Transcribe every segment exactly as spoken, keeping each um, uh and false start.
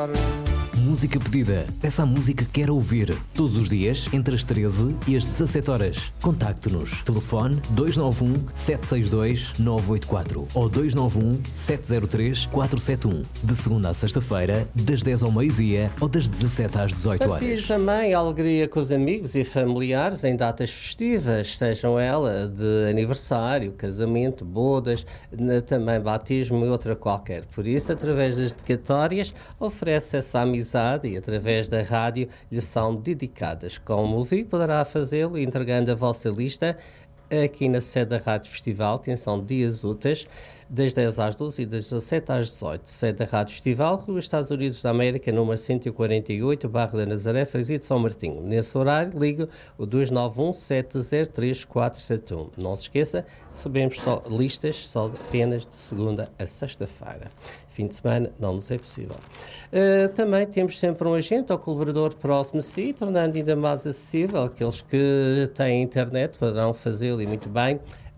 cantar. Música pedida. Peça a música que quer ouvir. Todos os dias, entre as treze e as dezassete horas. Contacte-nos. Telefone dois nove um, sete seis dois, nove oito quatro ou dois nove um, sete zero três, quatro sete um. De segunda a sexta-feira, das dez ao meio-dia ou das dezassete às dezoito horas. Partilhe também a alegria com os amigos e familiares em datas festivas, sejam elas de aniversário, casamento, bodas, também batismo e outra qualquer. Por isso, através das dedicatórias, oferece essa amizade e através da rádio lhe são dedicadas. Como ouvi, poderá fazê-lo entregando a vossa lista aqui na sede da Rádio Festival. Atenção, dias úteis, das dez às doze e das dezassete às dezoito. Sede da Rádio Festival, Rua Estados Unidos da América, número cento e quarenta e oito, Bairro da Nazaré, Freguesia de São Martinho. Nesse horário, ligue o dois nove um, sete zero três, quatro sete um. Não se esqueça, recebemos só listas só apenas de segunda a sexta-feira. Fim de semana não nos é possível. Uh, também temos sempre um agente ou colaborador próximo a si, tornando ainda mais acessível. Aqueles que têm internet poderão fazê-lo e muito bem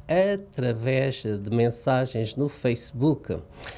através de mensagens no Facebook.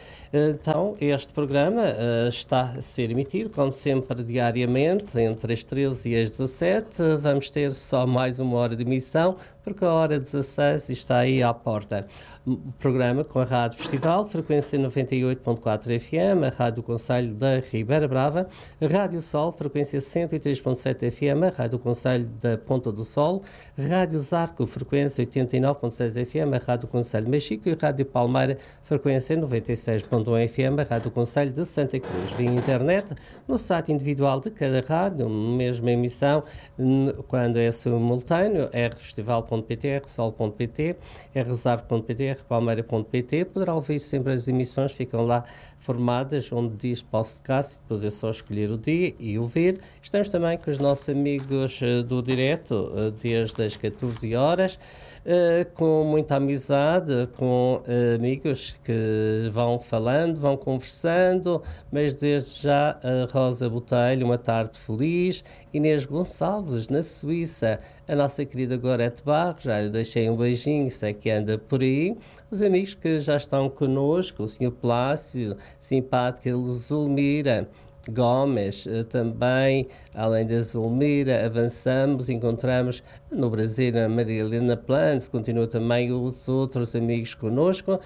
Então, este programa uh, está a ser emitido, como sempre, diariamente, entre as treze e as dezassete. Vamos ter só mais uma hora de emissão, porque a hora dezasseis está aí à porta. O programa com a Rádio Festival, frequência noventa e oito ponto quatro F M, a Rádio do Concelho da Ribeira Brava, a Rádio Sol, frequência cento e três ponto sete F M, a Rádio do Concelho da Ponta do Sol, Rádio Zarco, frequência oitenta e nove ponto seis F M, a Rádio do Concelho de Mexico e a Rádio Palmeira, frequência noventa e seis ponto um F M, a Rádio do Concelho de Santa Cruz. Via internet, no site individual de cada rádio, mesma emissão, quando é simultâneo, r festival ponto p t, r sol ponto p t, r zarco ponto p t, r palmeira ponto p t. Poderá ouvir sempre as emissões, ficam lá formadas, onde diz podcast, depois é só escolher o dia e ouvir. Estamos também com os nossos amigos uh, do direto, uh, desde as catorze horas, uh, com muita amizade, com uh, amigos que vão falando, vão conversando, mas desde já a Rosa Botelho, uma tarde feliz, Inês Gonçalves, na Suíça, a nossa querida Gorete Barros, já lhe deixei um beijinho, sei que anda por aí, os amigos que já estão connosco, o senhor Plácio, simpática Zulmira Gomes, também, além da Zulmira, avançamos, encontramos no Brasil a Maria Helena Plans, continua também os outros amigos connosco,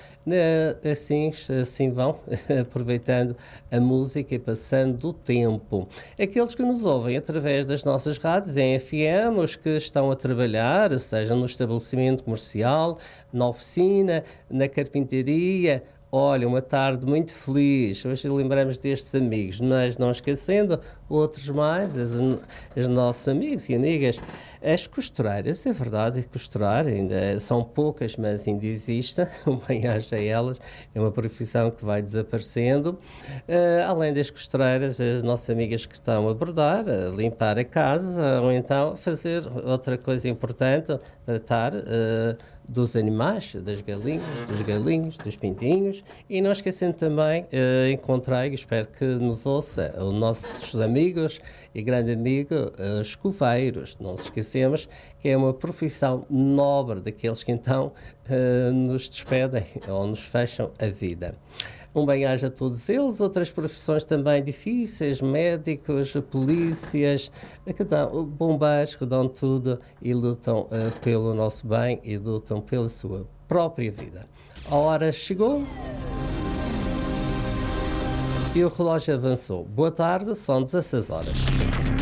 assim, assim vão, aproveitando a música e passando o tempo. Aqueles que nos ouvem através das nossas rádios em F M, os que estão a trabalhar, seja no estabelecimento comercial, na oficina, na carpintaria. Olha, uma tarde muito feliz. Hoje lembramos destes amigos, mas não esquecendo outros mais, as, as nossos amigos e amigas, as costureiras. É verdade, costurar ainda são poucas, mas ainda existe. Bem-aja a elas, é uma profissão que vai desaparecendo. Uh, além das costureiras, as nossas amigas que estão a bordar, a limpar a casa, ou então fazer outra coisa importante, tratar uh, dos animais, das galinhas, dos galinhos, dos pintinhos. E não esquecendo também, uh, encontrei, espero que nos ouça, os nossos amigos e grande amigo, uh, os coveiros. Não se esquecemos que é uma profissão nobre daqueles que então uh, nos despedem ou nos fecham a vida. Um bem-aja a todos eles, outras profissões também difíceis, médicos, polícias, que dão, bombeiros, que dão tudo e lutam uh, pelo nosso bem e lutam pela sua própria vida. A hora chegou e o relógio avançou. Boa tarde, são dezasseis horas.